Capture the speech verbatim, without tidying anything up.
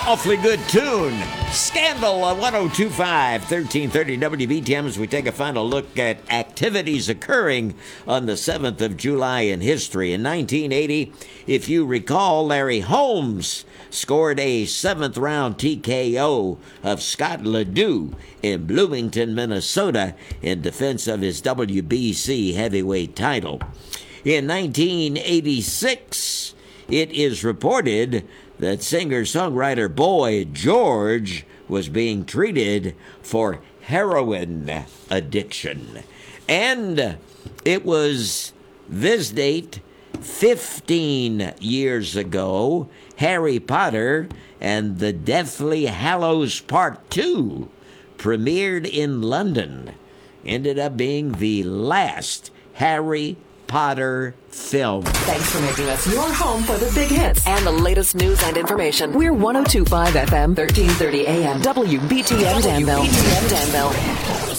Awfully good tune. Scandal on one oh two point five, thirteen thirty W B T M as we take a final look at activities occurring on the seventh of July in history. In nineteen eighty, if you recall, Larry Holmes scored a seventh round T K O of Scott Ledoux in Bloomington, Minnesota in defense of his W B C heavyweight title. In nineteen eighty-six, it is reported that singer-songwriter Boy George was being treated for heroin addiction. And it was this date, fifteen years ago, Harry Potter and the Deathly Hallows Part two premiered in London. Ended up being the last Harry Potter film. Thanks for making us your home for the big hits and the latest news and information. We're one oh two point five F M, thirteen thirty A M, W B T M Danville. W B T M Danville.